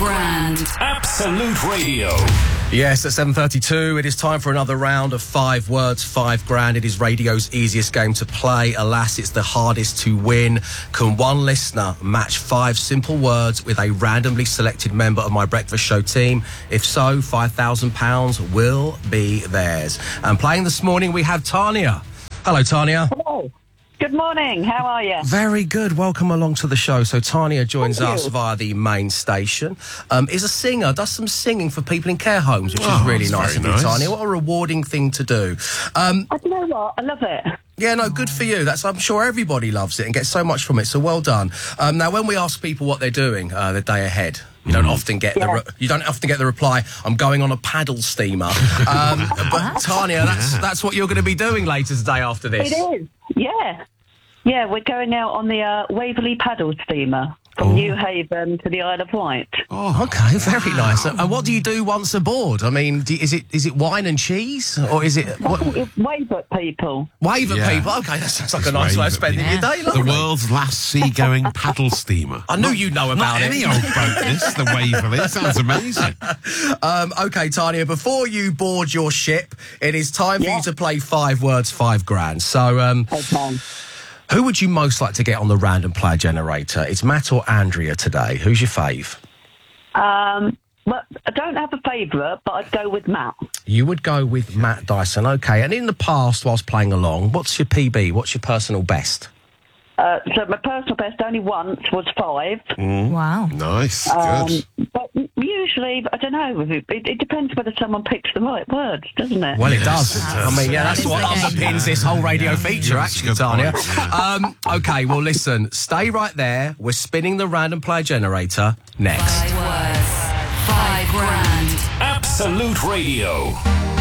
grand. Absolute Radio. Yes, at 7:32, it is time for another round of 5 words, 5 grand. It is radio's easiest game to play. Alas, it's the hardest to win. Can one listener match 5 simple words with a randomly selected member of my breakfast show team? If so, £5,000 will be theirs. And playing this morning, we have Tanya. Hello, Tanya. Hello. Good morning. How are you? Very good. Welcome along to the show. So Tanya joins us via the main station. Is a singer, does some singing for people in care homes, which is really nice of you, Tanya. What a rewarding thing to do. I don't know what. I love it. Yeah, no, good for you. I'm sure everybody loves it and gets so much from it. So well done. Now, when we ask people what they're doing the day ahead, you don't often get the reply, "I'm going on a paddle steamer." But Tanya, that's what you're going to be doing later today after this. It is. Yeah, we're going out on the Waverley paddle steamer from New Haven to the Isle of Wight. Oh, okay, very nice. And what do you do once aboard? I mean, is it wine and cheese, or is it wave at people? Wave at people. Okay, that sounds like a nice way of spending your day. Lovely. The world's last sea-going paddle steamer. I knew you'd know about it. Any old boat, the Waverley. It sounds amazing. Okay, Tanya, before you board your ship, it is time for you to play 5 words, 5 grand. So, Okay. who would you most like to get on the random player generator? It's Matt or Andrea today. Who's your fave? Well, I don't have a favourite, but I'd go with Matt. You would go with Matt Dyson. Okay, and in the past, whilst playing along, what's your PB? What's your personal best? So my personal best only once was 5. Wow. Nice, good. But usually, I don't know, it depends whether someone picks the right words, doesn't it? Well, it does. I mean, that's what underpins this whole radio feature, actually, Tanya. Okay, well, listen, stay right there. We're spinning the random player generator next. 5 words, 5 grand. Absolute Radio.